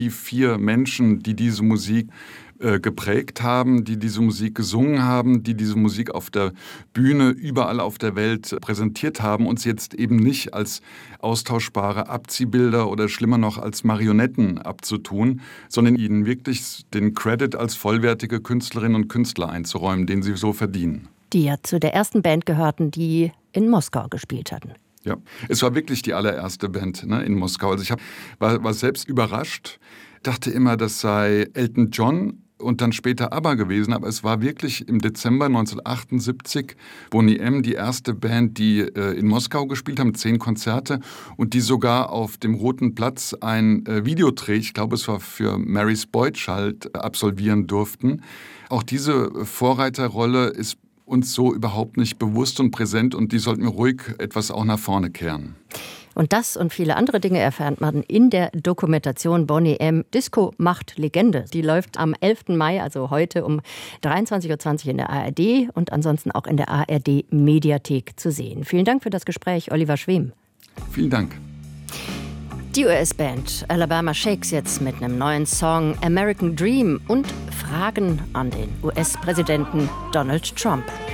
Die 4 Menschen, die diese Musik geprägt haben, die diese Musik gesungen haben, die diese Musik auf der Bühne überall auf der Welt präsentiert haben, uns jetzt eben nicht als austauschbare Abziehbilder oder schlimmer noch als Marionetten abzutun, sondern ihnen wirklich den Credit als vollwertige Künstlerinnen und Künstler einzuräumen, den sie so verdienen. Die ja zu der ersten Band gehörten, die in Moskau gespielt hatten. Ja, es war wirklich die allererste Band in Moskau. Also ich war selbst überrascht, dachte immer, das sei Elton John und dann später ABBA gewesen, aber es war wirklich im Dezember 1978 Boney M., die erste Band, die in Moskau gespielt haben, 10 Konzerte und die sogar auf dem Roten Platz ein Videodreh, ich glaube es war für Mary's Boy Child, absolvieren durften. Auch diese Vorreiterrolle ist uns so überhaupt nicht bewusst und präsent und die sollten wir ruhig etwas auch nach vorne kehren. Und das und viele andere Dinge erfährt man in der Dokumentation Boney M. Disco macht Legende. Die läuft am 11. Mai, also heute um 23.20 Uhr in der ARD und ansonsten auch in der ARD-Mediathek zu sehen. Vielen Dank für das Gespräch, Oliver Schwem. Vielen Dank. Die US-Band Alabama Shakes jetzt mit einem neuen Song American Dream und Fragen an den US-Präsidenten Donald Trump.